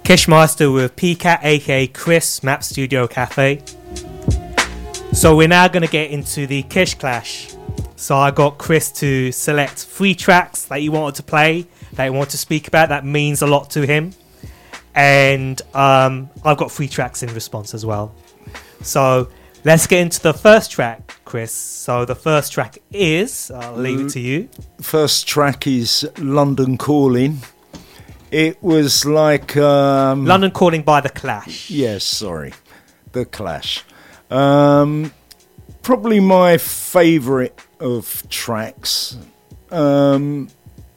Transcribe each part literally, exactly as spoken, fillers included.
Kishmaster with P Cat aka Chris, Map Studio Cafe. So we're now going to get into the Kish Clash. So I got Chris to select three tracks that he wanted to play, that he wanted to speak about, that means a lot to him. And um, I've got three tracks in response as well. So let's get into the first track, Chris. So the first track is, I'll leave it to you. First track is London Calling. It was like... Um, London Calling by The Clash. Yes, sorry. The Clash. Um, probably my favourite of tracks. Um,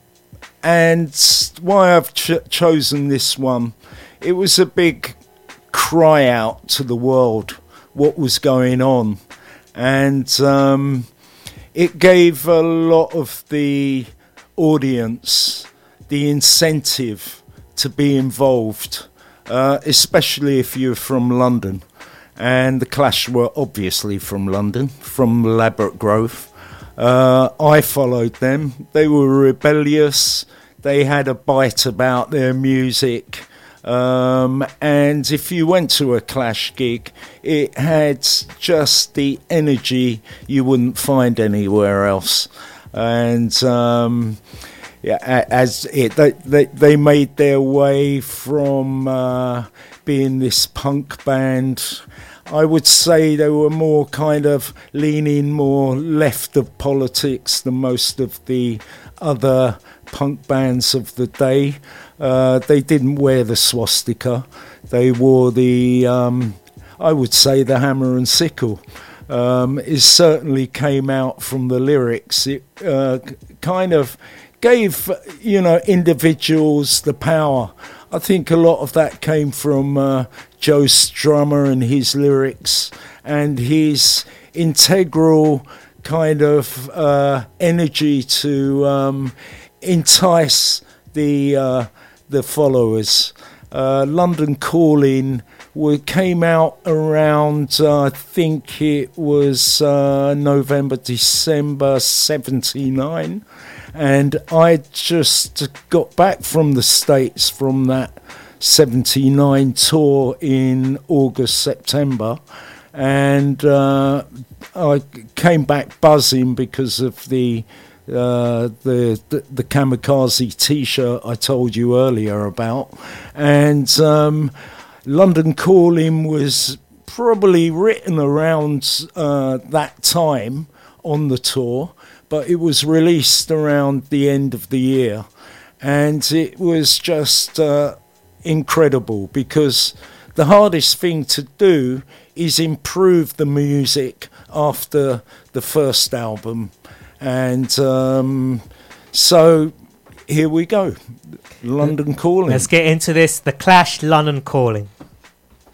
and why I've ch- chosen this one, it was a big cry out to the world what was going on. And um, it gave a lot of the audience the incentive to be involved, uh, especially if you're from London. And the Clash were obviously from London, from Ladbroke Grove. Uh, I followed them. They were rebellious. They had a bite about their music. Um, and if you went to a Clash gig, it had just the energy you wouldn't find anywhere else. And... Um, Yeah, as it they, they they made their way from uh, being this punk band. I would say they were more kind of leaning more left of politics than most of the other punk bands of the day. Uh, they didn't wear the swastika. They wore the, um, I would say, the hammer and sickle. Um, it certainly came out from the lyrics. It uh, kind of gave, you know, individuals the power. I think a lot of that came from uh, Joe Strummer and his lyrics and his integral kind of uh, energy to um, entice the uh, the followers. Uh, London Calling we came out around, uh, I think it was uh, November, December seventy-nine. And I just got back from the States from that seventy-nine tour in August, September. And uh, I came back buzzing because of the, uh, the, the, the Kamikaze T-shirt I told you earlier about. And um, London Calling was probably written around uh, that time on the tour. But it was released around the end of the year, and it was just uh, incredible because the hardest thing to do is improve the music after the first album. And um, so here we go, London Calling. Let's get into this, The Clash, London Calling.